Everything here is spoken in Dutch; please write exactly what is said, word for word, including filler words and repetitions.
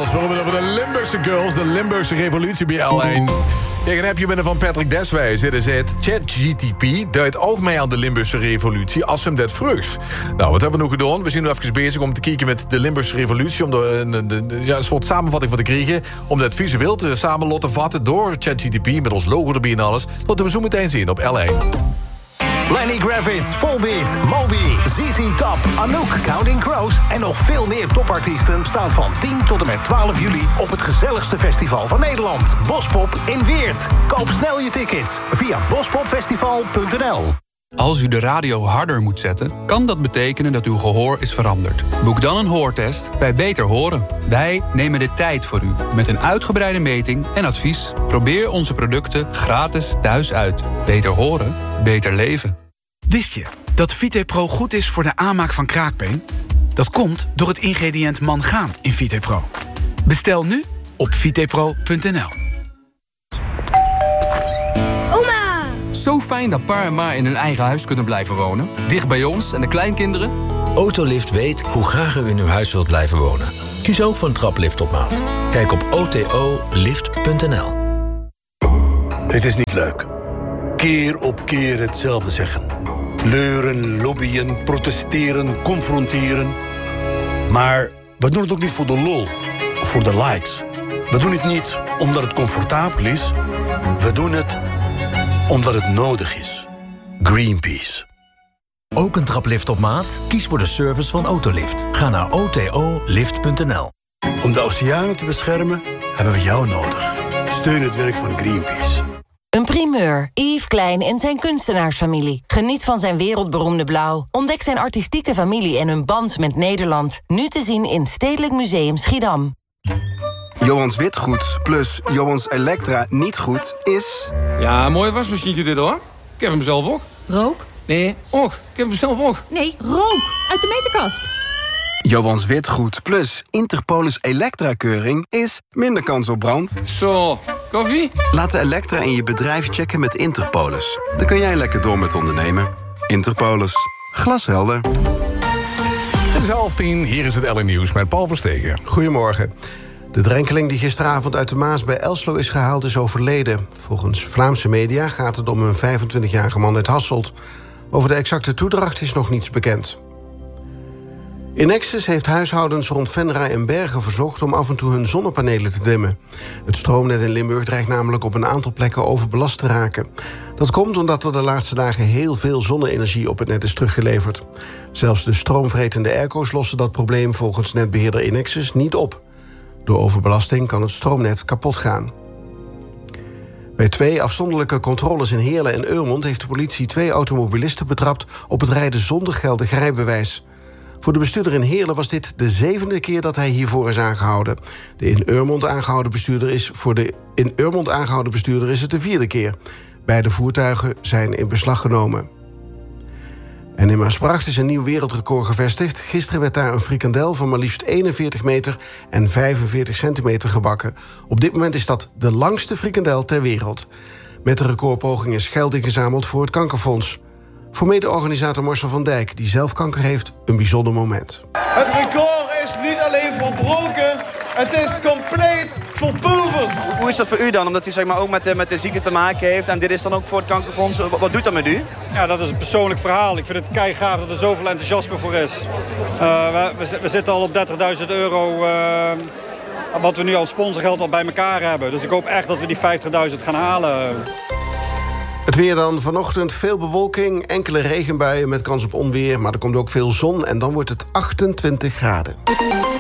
Girls. We hebben het over de Limburgse Girls, de Limburgse revolutie bij L één. Kijk, een appje binnen van Patrick Deswijs. Dit is het. ChatGTP duidt ook mee aan de Limburgse revolutie als hem dat vroeg. Nou, wat hebben we nu gedaan? We zijn nu even bezig om te kijken met de Limburgse revolutie. Om de, de, de, de, ja, een soort samenvatting van te krijgen. Om dat visueel te samen laten vatten door ChatGTP. Met ons logo erbij en alles. Dat we zo meteen zien op L één. Lenny Kravitz, Volbeat, Moby, Z Z Top, Anouk, Counting Crows en nog veel meer topartiesten staan van tien tot en met twaalf juli op het gezelligste festival van Nederland, Bospop in Weert. Koop snel je tickets via bospopfestival punt n l. Als u de radio harder moet zetten, kan dat betekenen dat uw gehoor is veranderd. Boek dan een hoortest bij Beter Horen. Wij nemen de tijd voor u met een uitgebreide meting en advies. Probeer onze producten gratis thuis uit. Beter horen, beter leven. Wist je dat VitePro goed is voor de aanmaak van kraakbeen? Dat komt door het ingrediënt mangaan in VitePro. Bestel nu op vitepro punt n l. Zo fijn dat pa en ma in hun eigen huis kunnen blijven wonen. Dicht bij ons en de kleinkinderen. Autolift weet hoe graag u in uw huis wilt blijven wonen. Kies ook voor een traplift op maat. Kijk op o t o lift punt n l. Het is niet leuk. Keer op keer hetzelfde zeggen. Leuren, lobbyen, protesteren, confronteren. Maar we doen het ook niet voor de lol of voor de likes. We doen het niet omdat het comfortabel is. We doen het omdat het nodig is. Greenpeace. Ook een traplift op maat? Kies voor de service van Autolift. Ga naar o t o lift punt n l. Om de oceanen te beschermen hebben we jou nodig. Steun het werk van Greenpeace. Een primeur. Yves Klein en zijn kunstenaarsfamilie. Geniet van zijn wereldberoemde blauw. Ontdek zijn artistieke familie en hun band met Nederland. Nu te zien in Stedelijk Museum Schiedam. Johans Witgoed plus Johans Elektra niet goed is... Ja, een mooie wasmachientje dit hoor. Ik heb hem zelf ook. Rook? Nee, och. Ik heb hem zelf ook. Nee, rook. Uit de meterkast. Johans Witgoed plus Interpolis Elektra-keuring is minder kans op brand. Zo, koffie? Laat de Elektra in je bedrijf checken met Interpolis. Dan kun jij lekker door met ondernemen. Interpolis. Glashelder. Het is half tien, hier is het L N Nieuws met Paul Verstegen. Goedemorgen. De drenkeling die gisteravond uit de Maas bij Elslo is gehaald is overleden. Volgens Vlaamse media gaat het om een vijfentwintigjarige man uit Hasselt. Over de exacte toedracht is nog niets bekend. Inexus heeft huishoudens rond Venray en Bergen verzocht om af en toe hun zonnepanelen te dimmen. Het stroomnet in Limburg dreigt namelijk op een aantal plekken overbelast te raken. Dat komt omdat er de laatste dagen heel veel zonne-energie op het net is teruggeleverd. Zelfs de stroomvretende airco's lossen dat probleem volgens netbeheerder Inexus niet op. Door overbelasting kan het stroomnet kapot gaan. Bij twee afzonderlijke controles in Heerlen en Eurmond heeft de politie twee automobilisten betrapt op het rijden zonder geldig rijbewijs. Voor de bestuurder in Heerlen was dit de zevende keer dat hij hiervoor is aangehouden. De in Eurmond aangehouden bestuurder is voor de in Eurmond aangehouden bestuurder is het de vierde keer. Beide voertuigen zijn in beslag genomen. En in Maasbracht is een nieuw wereldrecord gevestigd. Gisteren werd daar een frikandel van maar liefst eenenveertig meter en vijfenveertig centimeter gebakken. Op dit moment is dat de langste frikandel ter wereld. Met de recordpoging is geld ingezameld voor het Kankerfonds. Voor mede-organisator Marcel van Dijk, die zelf kanker heeft, een bijzonder moment. Het record is niet alleen verbroken, het is compleet verpulverd. Hoe is dat voor u dan? Omdat u zeg maar, ook met de, met de ziekte te maken heeft en dit is dan ook voor het Kankerfonds. Wat, wat doet dat met u? Ja, dat is een persoonlijk verhaal. Ik vind het keigaaf dat er zoveel enthousiasme voor is. Uh, we, we, we zitten al op dertigduizend euro... Uh, wat we nu al sponsorgeld al bij elkaar hebben. Dus ik hoop echt dat we die vijftigduizend gaan halen. Het weer dan vanochtend, veel bewolking, enkele regenbuien met kans op onweer, maar er komt ook veel zon en dan wordt het achtentwintig graden.